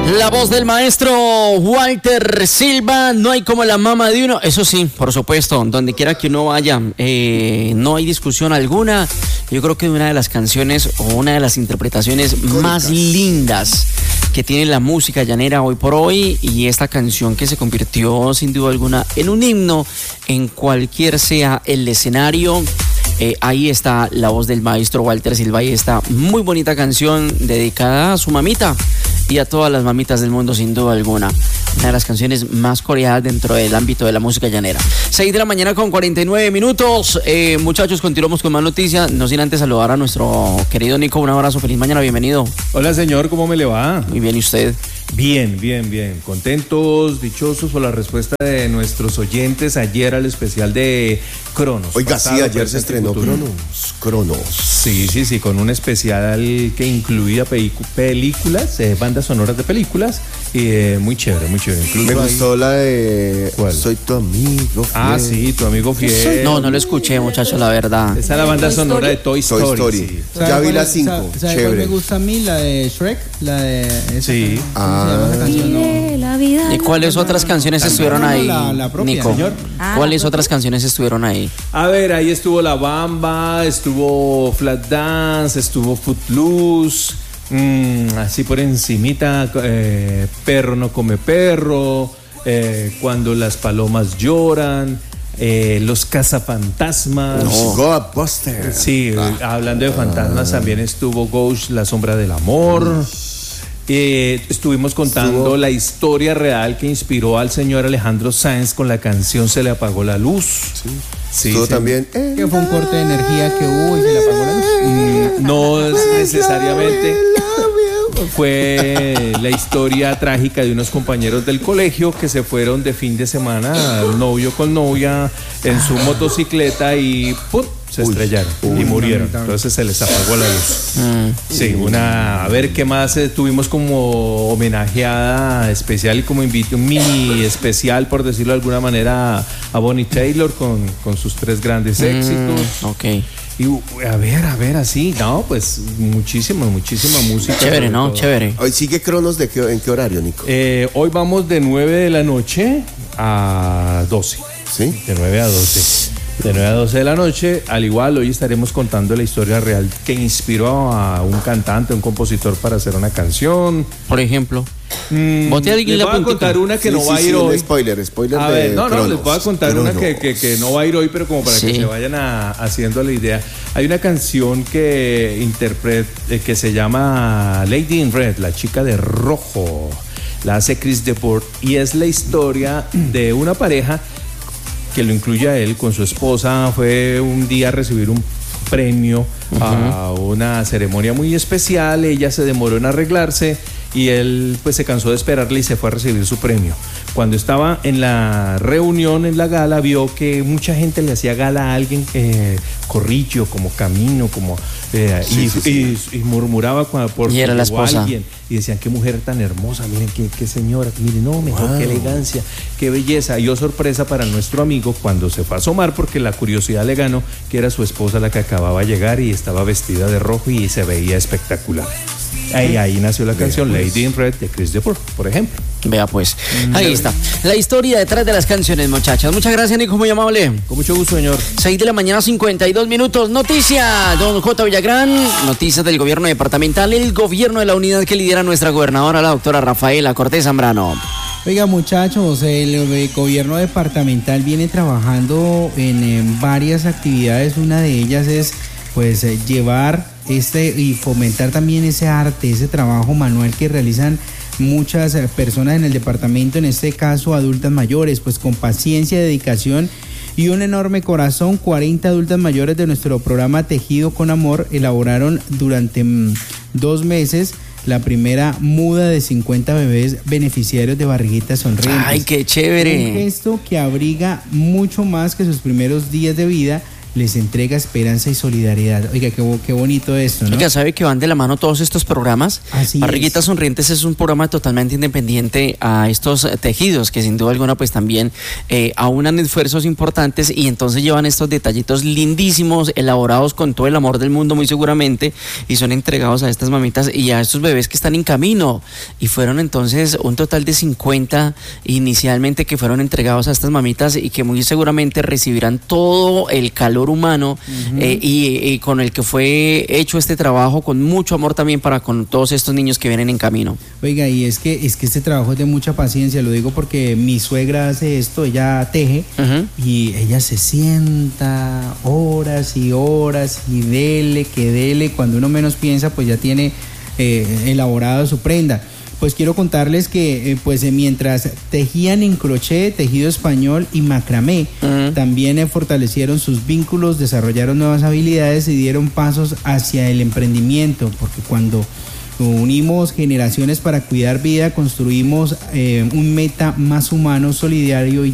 La voz del maestro Walter Silva, no hay como la mama de uno. Eso sí, por supuesto, donde quiera que uno vaya, no hay discusión alguna. Yo creo que una de las canciones o una de las interpretaciones icónicas, más lindas que tiene la música llanera hoy por hoy, y esta canción que se convirtió sin duda alguna en un himno en cualquier sea el escenario. Ahí está la voz del maestro Walter Silva y esta muy bonita canción dedicada a su mamita y a todas las mamitas del mundo, sin duda alguna. Una de las canciones más coreadas dentro del ámbito de la música llanera. 6 de la mañana con 49 minutos. Muchachos, continuamos con más noticias. No sin antes saludar a nuestro querido Nico. Un abrazo, feliz mañana, bienvenido. Hola señor, ¿cómo me le va? Muy bien, ¿y usted? Bien. Contentos, dichosos por la respuesta de nuestros oyentes ayer al especial de Cronos. Oiga, pasado, sí, ayer se estrenó Cronos. Sí, con un especial que incluía películas, bandas sonoras de películas, y muy chévere. Incluso me gustó la de... ¿Cuál? Soy tu amigo fiel. Ah, sí, tu amigo fiel. No lo escuché, muchachos, la verdad. Esa es la banda sonora de Toy Story. Sí. Ya vi la 5, chévere. ¿Cuál me gusta a mí? La de Shrek, la de... Esa, sí. ¿Cómo se llama esa canción? No. ¿Y cuáles otras canciones estuvieron ahí, la propia, Nico? señor. ¿Cuáles otras canciones estuvieron ahí? A ver, ahí estuvo La Bamba, estuvo Flashdance, estuvo Footloose, así por encimita, Perro no come perro, Cuando las palomas lloran, Los cazafantasmas. Ghostbusters. Sí, hablando de fantasmas, también estuvo Ghost, La sombra del amor. Estuvimos contando la historia real que inspiró al señor Alejandro Sanz con la canción Se le apagó la luz. Sí, también. Que fue un corte de energía que hubo y se le apagó la luz. No necesariamente. Fue la historia trágica de unos compañeros del colegio que se fueron de fin de semana, novio con novia, en su motocicleta y ¡pum! Se estrellaron y murieron. Entonces se les apagó la luz. Sí, a ver qué más tuvimos como homenajeada especial y como invito, un mini especial, por decirlo de alguna manera, a Bonnie Taylor con sus 3 grandes éxitos. Ok. Y a ver, así, no, pues muchísima música. Chévere, ¿no? Chévere. Hoy sigue Cronos, ¿en qué horario, Nico? Hoy vamos de 9 de la noche a 12. ¿Sí? De 9 a 12. De 9 a 12 de la noche. Al igual, hoy estaremos contando la historia real que inspiró a un cantante, un compositor para hacer una canción. Por ejemplo. Les voy a contar una que no va a ir hoy. Spoiler a ver, les voy a contar Cronos. una que no va a ir hoy, pero como para que se vayan haciendo la idea. Hay una canción que se llama Lady in Red, la chica de rojo. La hace Chris DeBord y es la historia de una pareja que lo incluye a él con su esposa. Fue un día a recibir un premio a una ceremonia muy especial. Ella se demoró en arreglarse y él pues se cansó de esperarle y se fue a recibir su premio. Cuando estaba en la reunión, en la gala, vio que mucha gente le hacía gala a alguien, corrillo, como camino, como y murmuraba por y era la esposa. Alguien, y decían, qué mujer tan hermosa, miren qué señora, miren, no, mejor, qué elegancia, qué belleza. Y sorpresa para nuestro amigo cuando se fue a asomar, porque la curiosidad le ganó que era su esposa la que acababa de llegar y estaba vestida de rojo y se veía espectacular. Ahí nació la canción Lady in Red de Chris DeBord, por ejemplo. Vea pues, ahí está la historia detrás de las canciones, muchachas. Muchas gracias, Nico, muy amable. Con mucho gusto, señor. 6 de la mañana, 52 minutos. Noticias, don J. Villagrán. Noticias del gobierno departamental, el gobierno de la unidad que lidera nuestra gobernadora, la doctora Rafaela Cortés Zambrano. Oiga, muchachos, el gobierno departamental viene trabajando en varias actividades. Una de ellas es pues llevar y fomentar también ese arte, ese trabajo manual que realizan muchas personas en el departamento, en este caso adultas mayores, pues con paciencia, dedicación y un enorme corazón. 40 adultas mayores de nuestro programa Tejido con Amor elaboraron durante 2 meses la primera muda de 50 bebés beneficiarios de Barriguitas Sonrientes. ¡Ay, qué chévere! Un gesto que abriga mucho más que sus primeros días de vida, les entrega esperanza y solidaridad. Oiga, qué bonito esto, ¿no? Oiga, ¿sabe que van de la mano todos estos programas? Así Barriguitas Sonrientes es un programa totalmente independiente a estos tejidos, que sin duda alguna pues también aunan esfuerzos importantes y entonces llevan estos detallitos lindísimos, elaborados con todo el amor del mundo muy seguramente, y son entregados a estas mamitas y a estos bebés que están en camino. Y fueron entonces un total de 50 inicialmente que fueron entregados a estas mamitas y que muy seguramente recibirán todo el calor humano y con el que fue hecho este trabajo con mucho amor también para con todos estos niños que vienen en camino. Oiga, y es que este trabajo es de mucha paciencia, lo digo porque mi suegra hace esto, ella teje y ella se sienta horas y horas y dele, cuando uno menos piensa pues ya tiene elaborado su prenda. Pues quiero contarles que mientras tejían en crochet, tejido español y macramé, también fortalecieron sus vínculos, desarrollaron nuevas habilidades y dieron pasos hacia el emprendimiento, porque cuando unimos generaciones para cuidar vida, construimos un meta más humano, solidario y